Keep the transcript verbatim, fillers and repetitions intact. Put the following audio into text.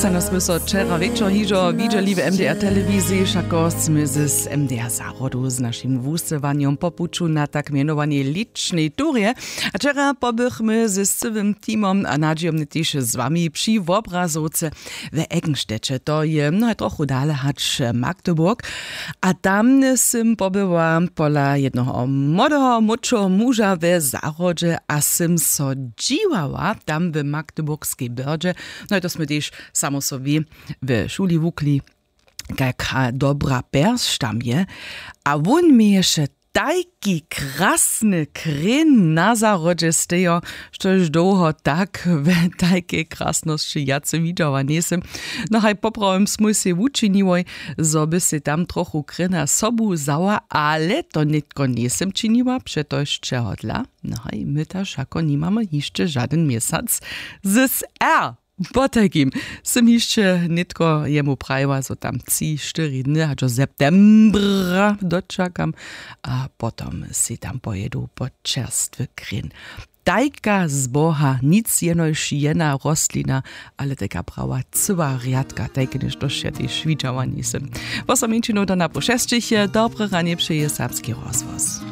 Oksana sme so včera večer hižo videli v em dé er telewizji, šako sme z em dé er Zárodu s našim vúsevanjom popuču na tak mienovanej ličnej túrie. A včera pobychmy z całym teamom a nadziejom netýž s vami przy obrazovce v Eggenstedte. To je no trochu dále hač Magdeburg. A tam sim pobyła pola jednoho młodego, młodszego muža w Zárodže a sim so dziwała tam w Magdeburgskiej Byrdzie. No i to sme tiež samo sobie w szuli wukli, jaka dobra persz tam je. A on mi jeszcze taki krasny kryn na Zárodže stejo, štož dlouho tak w takiej krasności jace widziała nisem. No haj poprawim smój se wučiniłoj, zo by se tam trochu kryna sobu zała, ale to nitko nisem činiła, przetoż čehodla. No haj, my taż ako nimamy jeszcze żaden miesiąc z S R. Po takim sem jeszcze nitko jemu prawiła, so tam trzy cztery dny, aż do septembra doczekam, a potom si tam pojedu po czerstwy kryn. Tajka z Boha, nic jenož jedna rostlina, ale taka prawa cyła riadka, tajka niż to się też widziała nisem. Was am to na poszeszczych, dobre ranie przyje serbski rozwoz.